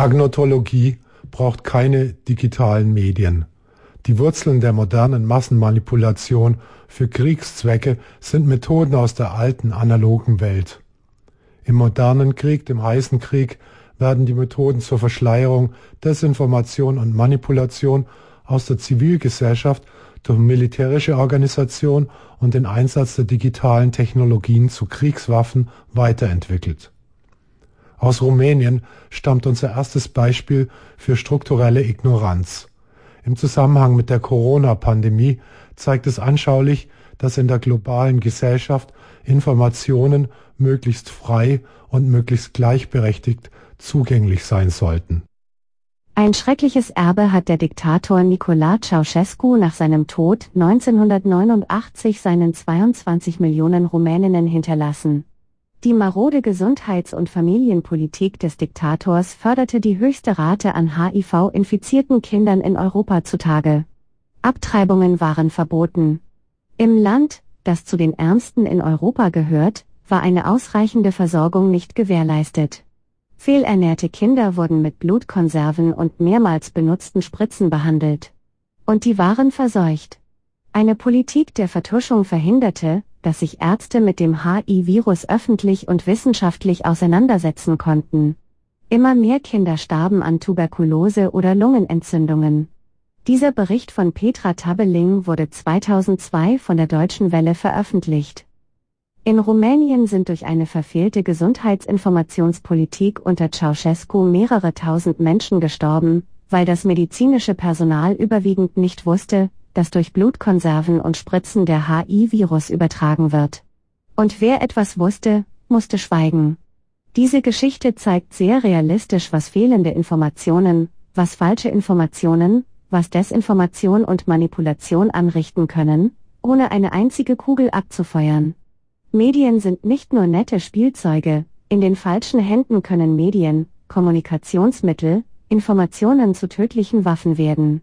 Agnotologie braucht keine digitalen Medien. Die Wurzeln der modernen Massenmanipulation für Kriegszwecke sind Methoden aus der alten analogen Welt. Im modernen Krieg, dem heißen Krieg, werden die Methoden zur Verschleierung, Desinformation und Manipulation aus der Zivilgesellschaft durch militärische Organisation und den Einsatz der digitalen Technologien zu Kriegswaffen weiterentwickelt. Aus Rumänien stammt unser erstes Beispiel für strukturelle Ignoranz. Im Zusammenhang mit der Corona-Pandemie zeigt es anschaulich, dass in der globalen Gesellschaft Informationen möglichst frei und möglichst gleichberechtigt zugänglich sein sollten. Ein schreckliches Erbe hat der Diktator Nicolae Ceausescu nach seinem Tod 1989 seinen 22 Millionen Rumäninnen hinterlassen. Die marode Gesundheits- und Familienpolitik des Diktators förderte die höchste Rate an HIV-infizierten Kindern in Europa zutage. Abtreibungen waren verboten. Im Land, das zu den ärmsten in Europa gehört, war eine ausreichende Versorgung nicht gewährleistet. Fehlernährte Kinder wurden mit Blutkonserven und mehrmals benutzten Spritzen behandelt. Und die waren verseucht. Eine Politik der Vertuschung verhinderte, dass sich Ärzte mit dem HIV-Virus öffentlich und wissenschaftlich auseinandersetzen konnten. Immer mehr Kinder starben an Tuberkulose oder Lungenentzündungen. Dieser Bericht von Petra Tabeling wurde 2002 von der Deutschen Welle veröffentlicht. In Rumänien sind durch eine verfehlte Gesundheitsinformationspolitik unter Ceausescu mehrere tausend Menschen gestorben, weil das medizinische Personal überwiegend nicht wusste, dass durch Blutkonserven und Spritzen der HIV-Virus übertragen wird. Und wer etwas wusste, musste schweigen. Diese Geschichte zeigt sehr realistisch, was fehlende Informationen, was falsche Informationen, was Desinformation und Manipulation anrichten können, ohne eine einzige Kugel abzufeuern. Medien sind nicht nur nette Spielzeuge, in den falschen Händen können Medien, Kommunikationsmittel, Informationen zu tödlichen Waffen werden.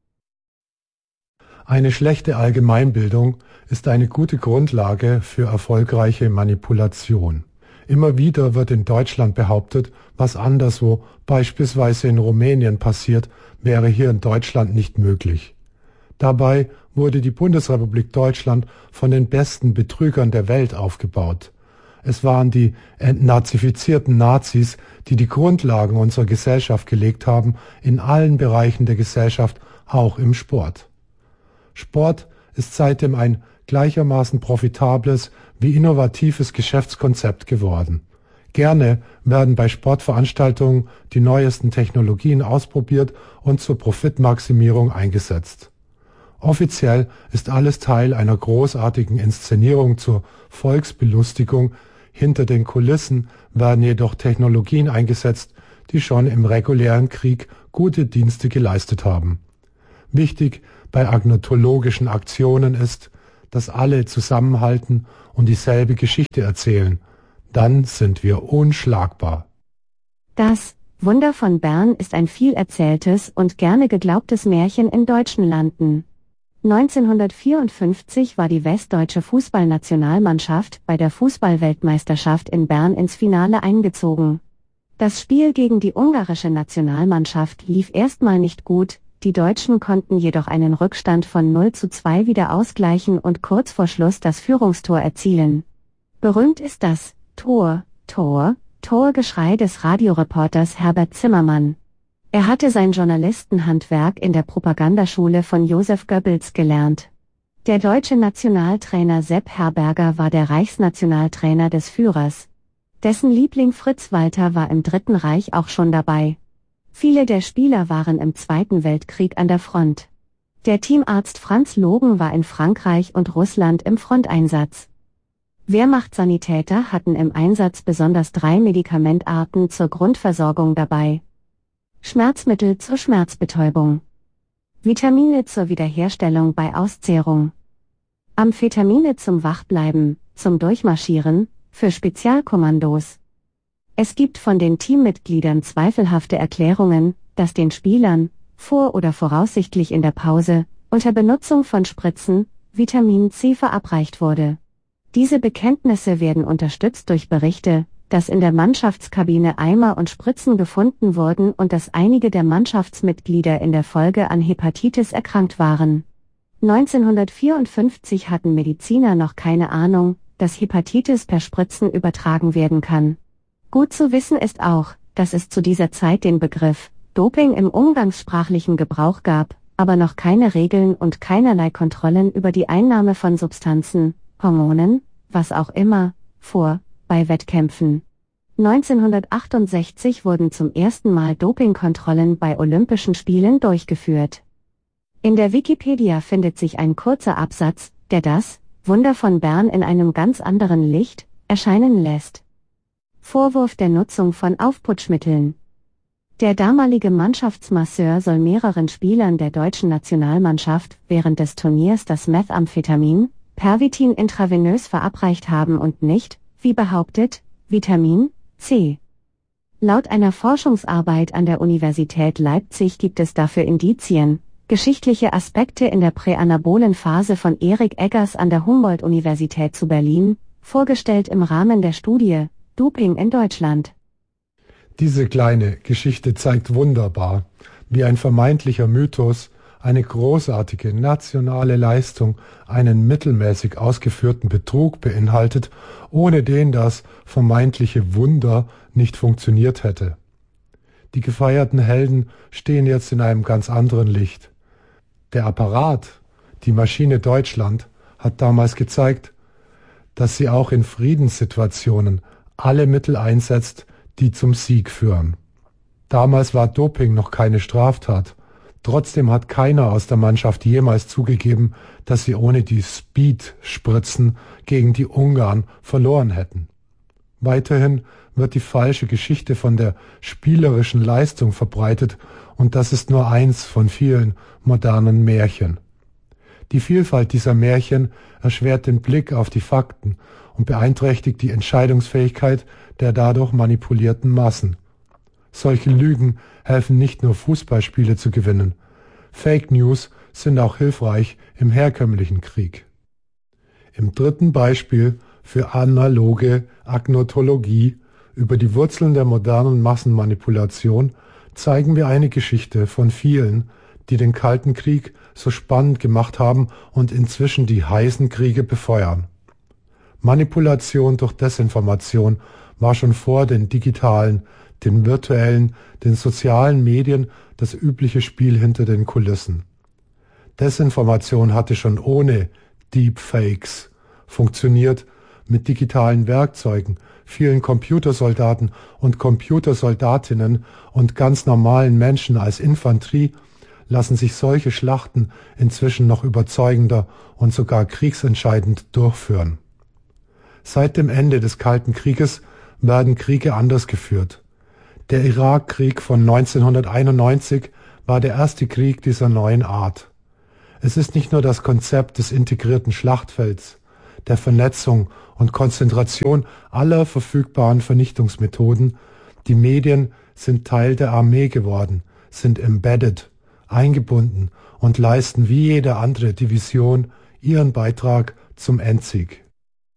Eine schlechte Allgemeinbildung ist eine gute Grundlage für erfolgreiche Manipulation. Immer wieder wird in Deutschland behauptet, was anderswo, beispielsweise in Rumänien passiert, wäre hier in Deutschland nicht möglich. Dabei wurde die Bundesrepublik Deutschland von den besten Betrügern der Welt aufgebaut. Es waren die entnazifizierten Nazis, die die Grundlagen unserer Gesellschaft gelegt haben, in allen Bereichen der Gesellschaft, auch im Sport. Sport ist seitdem ein gleichermaßen profitables wie innovatives Geschäftskonzept geworden. Gerne werden bei Sportveranstaltungen die neuesten Technologien ausprobiert und zur Profitmaximierung eingesetzt. Offiziell ist alles Teil einer großartigen Inszenierung zur Volksbelustigung. Hinter den Kulissen werden jedoch Technologien eingesetzt, die schon im regulären Krieg gute Dienste geleistet haben. Wichtig bei agnotologischen Aktionen ist, dass alle zusammenhalten und dieselbe Geschichte erzählen. Dann sind wir unschlagbar. Das Wunder von Bern ist ein viel erzähltes und gerne geglaubtes Märchen in deutschen Landen. 1954 war die westdeutsche Fußballnationalmannschaft bei der Fußballweltmeisterschaft in Bern ins Finale eingezogen. Das Spiel gegen die ungarische Nationalmannschaft lief erstmal nicht gut, die Deutschen konnten jedoch einen Rückstand von 0:2 wieder ausgleichen und kurz vor Schluss das Führungstor erzielen. Berühmt ist das Torgeschrei des Radioreporters Herbert Zimmermann. Er hatte sein Journalistenhandwerk in der Propagandaschule von Joseph Goebbels gelernt. Der deutsche Nationaltrainer Sepp Herberger war der Reichsnationaltrainer des Führers. Dessen Liebling Fritz Walter war im Dritten Reich auch schon dabei. Viele der Spieler waren im Zweiten Weltkrieg an der Front. Der Teamarzt Franz Logen war in Frankreich und Russland im Fronteinsatz. Wehrmachtsanitäter hatten im Einsatz besonders 3 Medikamentarten zur Grundversorgung dabei. Schmerzmittel zur Schmerzbetäubung. Vitamine zur Wiederherstellung bei Auszehrung. Amphetamine zum Wachbleiben, zum Durchmarschieren, für Spezialkommandos. Es gibt von den Teammitgliedern zweifelhafte Erklärungen, dass den Spielern, vor oder voraussichtlich in der Pause, unter Benutzung von Spritzen, Vitamin C verabreicht wurde. Diese Bekenntnisse werden unterstützt durch Berichte, dass in der Mannschaftskabine Eimer und Spritzen gefunden wurden und dass einige der Mannschaftsmitglieder in der Folge an Hepatitis erkrankt waren. 1954 hatten Mediziner noch keine Ahnung, dass Hepatitis per Spritzen übertragen werden kann. Gut zu wissen ist auch, dass es zu dieser Zeit den Begriff Doping im umgangssprachlichen Gebrauch gab, aber noch keine Regeln und keinerlei Kontrollen über die Einnahme von Substanzen, Hormonen, was auch immer, bei Wettkämpfen. 1968 wurden zum ersten Mal Dopingkontrollen bei Olympischen Spielen durchgeführt. In der Wikipedia findet sich ein kurzer Absatz, der das Wunder von Bern in einem ganz anderen Licht erscheinen lässt. Vorwurf der Nutzung von Aufputschmitteln. Der damalige Mannschaftsmasseur soll mehreren Spielern der deutschen Nationalmannschaft während des Turniers das Methamphetamin, Pervitin intravenös verabreicht haben und nicht, wie behauptet, Vitamin C. Laut einer Forschungsarbeit an der Universität Leipzig gibt es dafür Indizien, geschichtliche Aspekte in der präanabolen Phase von Erik Eggers an der Humboldt-Universität zu Berlin, vorgestellt im Rahmen der Studie Doping in Deutschland. Diese kleine Geschichte zeigt wunderbar, wie ein vermeintlicher Mythos eine großartige nationale Leistung einen mittelmäßig ausgeführten Betrug beinhaltet, ohne den das vermeintliche Wunder nicht funktioniert hätte. Die gefeierten Helden stehen jetzt in einem ganz anderen Licht. Der Apparat, die Maschine Deutschland, hat damals gezeigt, dass sie auch in Friedenssituationen alle Mittel einsetzt, die zum Sieg führen. Damals war Doping noch keine Straftat. Trotzdem hat keiner aus der Mannschaft jemals zugegeben, dass sie ohne die Speed-Spritzen gegen die Ungarn verloren hätten. Weiterhin wird die falsche Geschichte von der spielerischen Leistung verbreitet und das ist nur eins von vielen modernen Märchen. Die Vielfalt dieser Märchen erschwert den Blick auf die Fakten und beeinträchtigt die Entscheidungsfähigkeit der dadurch manipulierten Massen. Solche Lügen helfen nicht nur Fußballspiele zu gewinnen. Fake News sind auch hilfreich im herkömmlichen Krieg. Im dritten Beispiel für analoge Agnotologie über die Wurzeln der modernen Massenmanipulation zeigen wir eine Geschichte von vielen, die den Kalten Krieg so spannend gemacht haben und inzwischen die heißen Kriege befeuern. Manipulation durch Desinformation war schon vor den digitalen, den virtuellen, den sozialen Medien das übliche Spiel hinter den Kulissen. Desinformation hatte schon ohne Deepfakes funktioniert. Mit digitalen Werkzeugen, vielen Computersoldaten und Computersoldatinnen und ganz normalen Menschen als Infanterie lassen sich solche Schlachten inzwischen noch überzeugender und sogar kriegsentscheidend durchführen. Seit dem Ende des Kalten Krieges werden Kriege anders geführt. Der Irakkrieg von 1991 war der erste Krieg dieser neuen Art. Es ist nicht nur das Konzept des integrierten Schlachtfelds, der Vernetzung und Konzentration aller verfügbaren Vernichtungsmethoden. Die Medien sind Teil der Armee geworden, sind embedded, eingebunden und leisten wie jede andere Division ihren Beitrag zum Endsieg.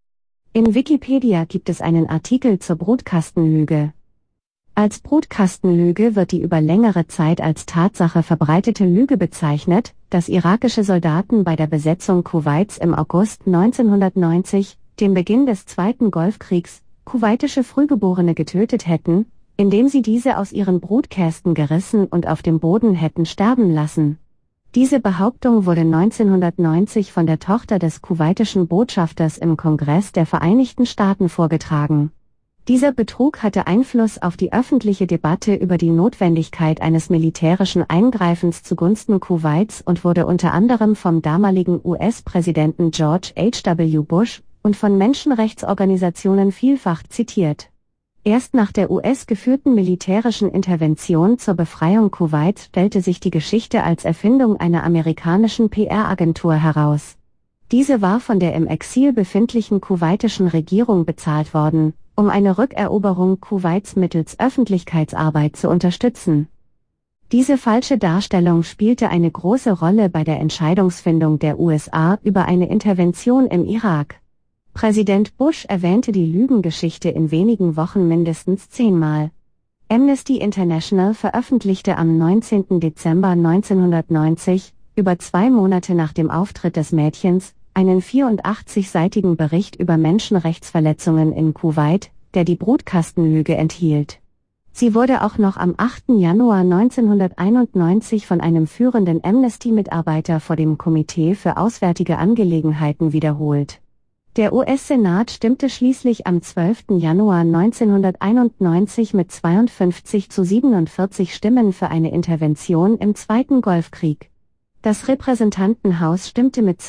In Wikipedia gibt es einen Artikel zur Brutkastenlüge. Als Brutkastenlüge wird die über längere Zeit als Tatsache verbreitete Lüge bezeichnet, dass irakische Soldaten bei der Besetzung Kuwaits im August 1990, dem Beginn des Zweiten Golfkriegs, kuwaitische Frühgeborene getötet hätten, indem sie diese aus ihren Brutkästen gerissen und auf dem Boden hätten sterben lassen. Diese Behauptung wurde 1990 von der Tochter des kuwaitischen Botschafters im Kongress der Vereinigten Staaten vorgetragen. Dieser Betrug hatte Einfluss auf die öffentliche Debatte über die Notwendigkeit eines militärischen Eingreifens zugunsten Kuwaits und wurde unter anderem vom damaligen US-Präsidenten George H.W. Bush und von Menschenrechtsorganisationen vielfach zitiert. Erst nach der US-geführten militärischen Intervention zur Befreiung Kuwaits stellte sich die Geschichte als Erfindung einer amerikanischen PR-Agentur heraus. Diese war von der im Exil befindlichen kuwaitischen Regierung bezahlt worden, um eine Rückeroberung Kuwaits mittels Öffentlichkeitsarbeit zu unterstützen. Diese falsche Darstellung spielte eine große Rolle bei der Entscheidungsfindung der USA über eine Intervention im Irak. Präsident Bush erwähnte die Lügengeschichte in wenigen Wochen mindestens 10-mal. Amnesty International veröffentlichte am 19. Dezember 1990, über 2 Monate nach dem Auftritt des Mädchens, einen 84-seitigen Bericht über Menschenrechtsverletzungen in Kuwait, der die Brutkastenlüge enthielt. Sie wurde auch noch am 8. Januar 1991 von einem führenden Amnesty-Mitarbeiter vor dem Komitee für Auswärtige Angelegenheiten wiederholt. Der US-Senat stimmte schließlich am 12. Januar 1991 mit 52-47 Stimmen für eine Intervention im Zweiten Golfkrieg. Das Repräsentantenhaus stimmte mit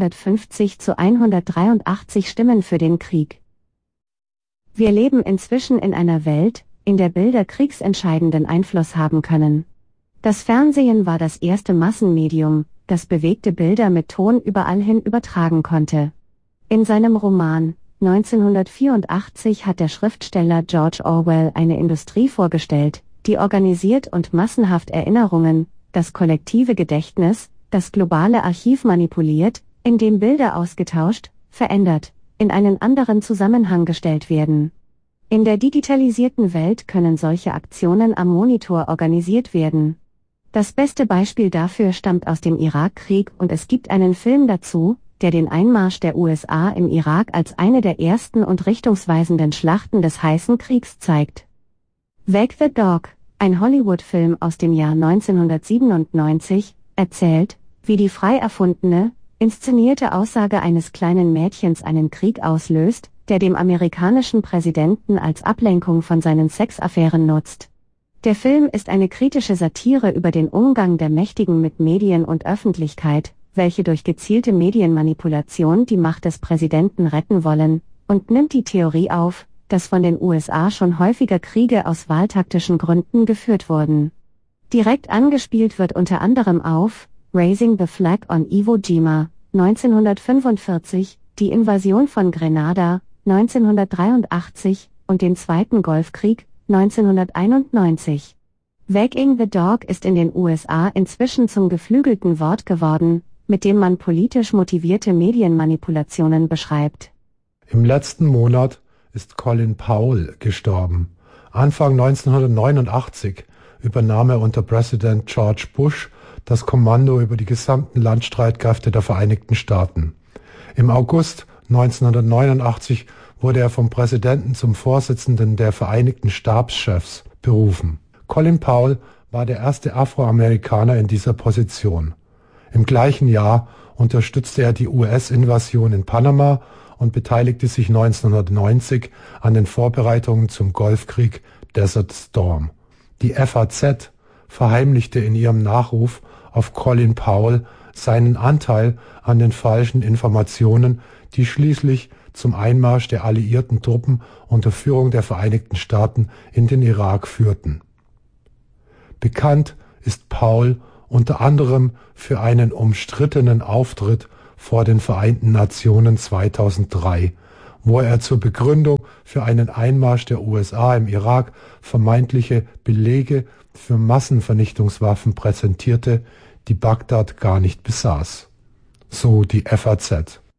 250-183 Stimmen für den Krieg. Wir leben inzwischen in einer Welt, in der Bilder kriegsentscheidenden Einfluss haben können. Das Fernsehen war das erste Massenmedium, das bewegte Bilder mit Ton überall hin übertragen konnte. In seinem Roman 1984 hat der Schriftsteller George Orwell eine Industrie vorgestellt, die organisiert und massenhaft Erinnerungen, das kollektive Gedächtnis, das globale Archiv manipuliert, in dem Bilder ausgetauscht, verändert, in einen anderen Zusammenhang gestellt werden. In der digitalisierten Welt können solche Aktionen am Monitor organisiert werden. Das beste Beispiel dafür stammt aus dem Irakkrieg und es gibt einen Film dazu, der den Einmarsch der USA im Irak als eine der ersten und richtungsweisenden Schlachten des heißen Kriegs zeigt. Wag the Dog, ein Hollywood-Film aus dem Jahr 1997, erzählt, wie die frei erfundene, inszenierte Aussage eines kleinen Mädchens einen Krieg auslöst, der dem amerikanischen Präsidenten als Ablenkung von seinen Sexaffären nutzt. Der Film ist eine kritische Satire über den Umgang der Mächtigen mit Medien und Öffentlichkeit, welche durch gezielte Medienmanipulation die Macht des Präsidenten retten wollen, und nimmt die Theorie auf, dass von den USA schon häufiger Kriege aus wahltaktischen Gründen geführt wurden. Direkt angespielt wird unter anderem auf Raising the Flag on Iwo Jima, 1945, die Invasion von Grenada, 1983, und den Zweiten Golfkrieg, 1991. Wagging the Dog ist in den USA inzwischen zum geflügelten Wort geworden, mit dem man politisch motivierte Medienmanipulationen beschreibt. Im letzten Monat ist Colin Powell gestorben. Anfang 1989 übernahm er unter Präsident George Bush das Kommando über die gesamten Landstreitkräfte der Vereinigten Staaten. Im August 1989 wurde er vom Präsidenten zum Vorsitzenden der Vereinigten Stabschefs berufen. Colin Powell war der erste Afroamerikaner in dieser Position. Im gleichen Jahr unterstützte er die US-Invasion in Panama und beteiligte sich 1990 an den Vorbereitungen zum Golfkrieg Desert Storm. Die FAZ verheimlichte in ihrem Nachruf auf Colin Powell seinen Anteil an den falschen Informationen, die schließlich zum Einmarsch der alliierten Truppen unter Führung der Vereinigten Staaten in den Irak führten. Bekannt ist Powell unter anderem für einen umstrittenen Auftritt vor den Vereinten Nationen 2003, wo er zur Begründung für einen Einmarsch der USA im Irak vermeintliche Belege für Massenvernichtungswaffen präsentierte, die Bagdad gar nicht besaß. So die FAZ.